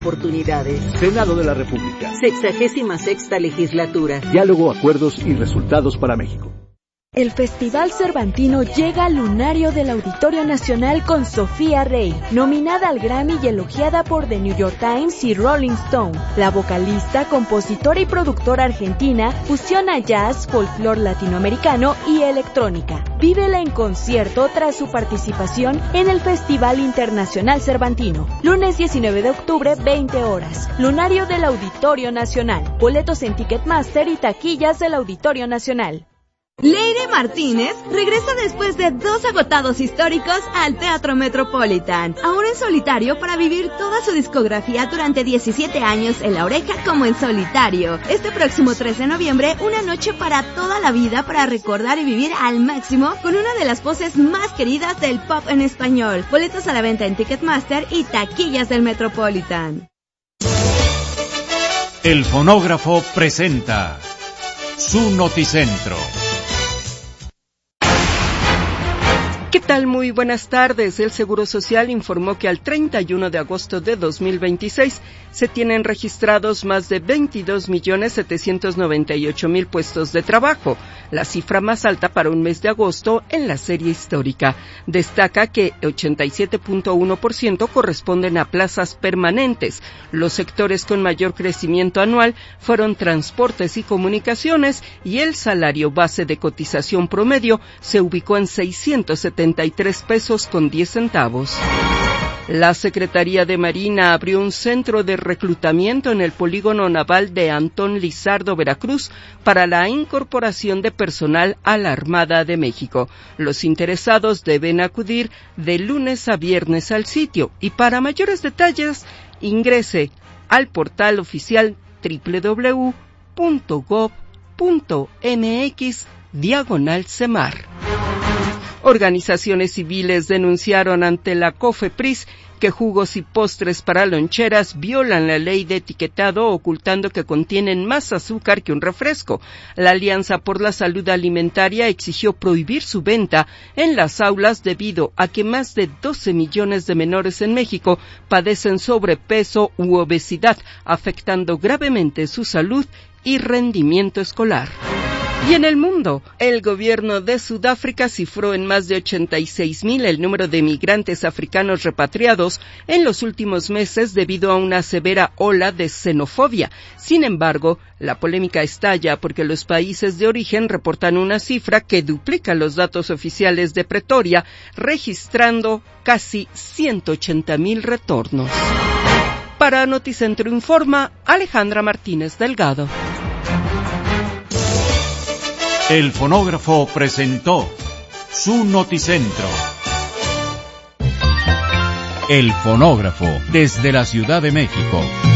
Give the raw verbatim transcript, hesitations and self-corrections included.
Oportunidades. Senado de la República. Sexagésima sexta legislatura. Diálogo, acuerdos y resultados para México. El Festival Cervantino llega al lunario del Auditorio Nacional con Sofía Rey, nominada al Grammy y elogiada por The New York Times y Rolling Stone. La vocalista, compositora y productora argentina fusiona jazz, folclore latinoamericano y electrónica. Vívela en concierto tras su participación en el Festival Internacional Cervantino. Lunes diecinueve de octubre, veinte horas. Lunario del Auditorio Nacional. Boletos en Ticketmaster y taquillas del Auditorio Nacional. Lady Martínez regresa después de dos agotados históricos al Teatro Metropolitan, ahora en solitario para vivir toda su discografía durante diecisiete años en La Oreja como en solitario. Este próximo trece de noviembre, una noche para toda la vida para recordar y vivir al máximo con una de las voces más queridas del pop en español. Boletos a la venta en Ticketmaster y taquillas del Metropolitan. El Fonógrafo presenta su Noticentro. ¿Qué tal? Muy buenas tardes. El Seguro Social informó que al treinta y uno de agosto de dos mil veintiséis se tienen registrados más de veintidós millones setecientos noventa y ocho mil puestos de trabajo, la cifra más alta para un mes de agosto en la serie histórica. Destaca que ochenta y siete punto uno por ciento corresponden a plazas permanentes. Los sectores con mayor crecimiento anual fueron transportes y comunicaciones, y el salario base de cotización promedio se ubicó en seiscientos setenta y tres pesos con diez centavos. La Secretaría de Marina abrió un centro de reclutamiento en el polígono naval de Antón Lizardo, Veracruz, para la incorporación de personal a la Armada de México. Los interesados deben acudir de lunes a viernes al sitio, y para mayores detalles ingrese al portal oficial doble u doble u doble u punto gob punto eme equis diagonal Semar. Organizaciones civiles denunciaron ante la COFEPRIS que jugos y postres para loncheras violan la ley de etiquetado, ocultando que contienen más azúcar que un refresco. La Alianza por la Salud Alimentaria exigió prohibir su venta en las aulas debido a que más de doce millones de menores en México padecen sobrepeso u obesidad, afectando gravemente su salud y rendimiento escolar. Y en el mundo, el gobierno de Sudáfrica cifró en más de ochenta y seis mil el número de migrantes africanos repatriados en los últimos meses debido a una severa ola de xenofobia. Sin embargo, la polémica estalla porque los países de origen reportan una cifra que duplica los datos oficiales de Pretoria, registrando casi ciento ochenta mil retornos. Para Noticentro Informa, Alejandra Martínez Delgado. El Fonógrafo presentó su Noticentro. El Fonógrafo, desde la Ciudad de México.